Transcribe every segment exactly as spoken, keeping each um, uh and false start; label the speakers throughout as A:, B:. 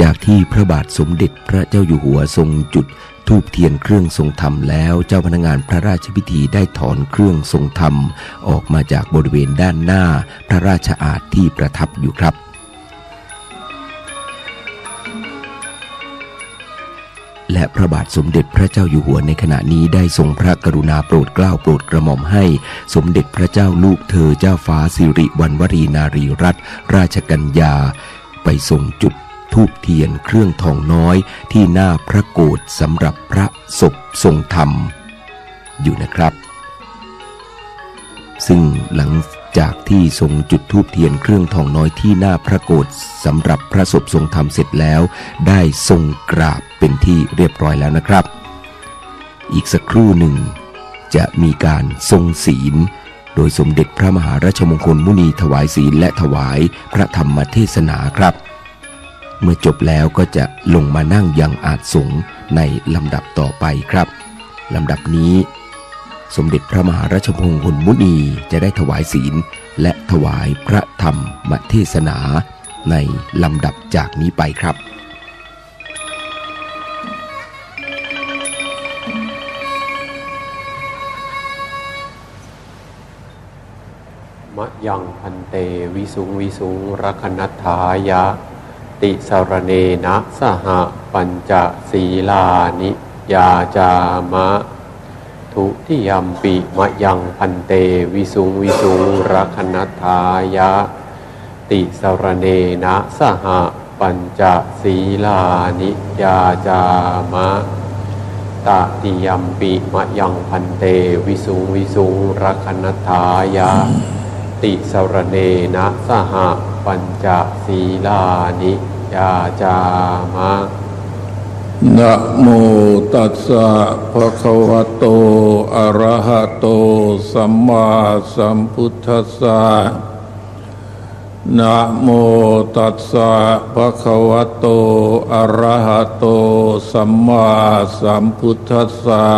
A: จากที่พระบาทสมเด็จพระเจ้าอยู่หัวทรงจุดธูปเทียนเครื่องทรงธรรมแล้วเจ้าพนักงานพระราชพิธีได้ถอนเครื่องทรงธรรมออกมาจากบริเวณด้านหน้าพระราชอาสน์ที่ประทับอยู่ครับและพระบาทสมเด็จพระเจ้าอยู่หัวในขณะนี้ได้ทรงพระกรุณาโปรดเกล้าโปรดกระหม่อมให้สมเด็จพระเจ้าลูกเธอเจ้าฟ้าสิริวัณวรีนารีรัตนราชกัญญาไปทรงจุดธูปเทียนเครื่องทองน้อยที่หน้าพระโกฐสำหรับพระศพทรงธรรมอยู่นะครับซึ่งหลังจากที่ทรงจุดธูปเทียนเครื่องทองน้อยที่หน้าพระโกฐสำหรับพระศพทรงธรรมเสร็จแล้วได้ทรงกราบเป็นที่เรียบร้อยแล้วนะครับอีกสักครู่หนึ่งจะมีการทรงศีลโดยสมเด็จพระมหาราชมงคลมุนีถวายศีลและถวายพระธรรมเทศนาครับเมื่อจบแล้วก็จะลงมานั่งยังอาสงฆ์ในลำดับต่อไปครับลำดับนี้สมเด็จพระมหาราชมงคลมุนีจะได้ถวายศีลและถวายพระธรรมเทศนาในลำดับจากนี้ไปครับ
B: มะยังพันเตวิสุงวิสุงรักนัตถายะติสรเนนะสหปัญจศีลานิยาจามะทุติยัมปิมะยังพันเตวิสุงวิสุงรักนัตถายะติสรเนนะสหปัญจศีลานิยาจามะตติยัมปิมะยังพันเตวิสุงวิสุงรักนัตถายะติสรเนนะสหปัญจศีลานิยาจามะ
C: นะโมตัสสะภะคะวะโตอะระหะโตสัมมาสัมพุทธัสสะนะโมตัสสะภะคะวะโตอะระหะโตสัมมาสัมพุทธัสสะ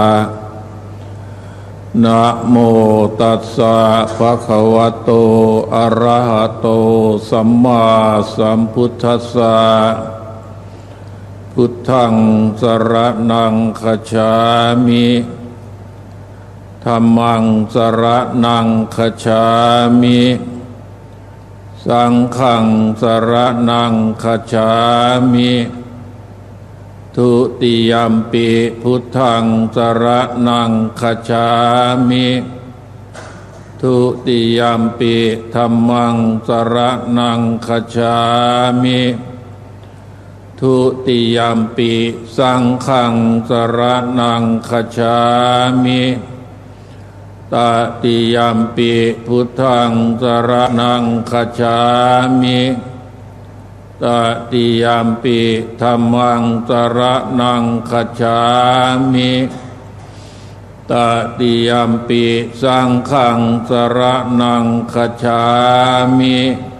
C: นะโมตัสสะภะคะวะโตอะระหะโตสัมมาสัมพุทธัสสะพุทธังสรณังคัจฉามิธัมมังสรณังคัจฉามิสังฆังสรณังคัจฉามิทุติยัมปิพุทธังสรณังคัจฉามิทุติยัมปิธัมมังสรณังคัจฉามิทุติยัมปิสังฆังสรณังคัจฉามิตติยัมปิพุทธังสรณังคัจฉามิตติยัมปิธัมมังสรณังคัจฉามิตติยัมปิสังฆังสรณังคัจฉามิ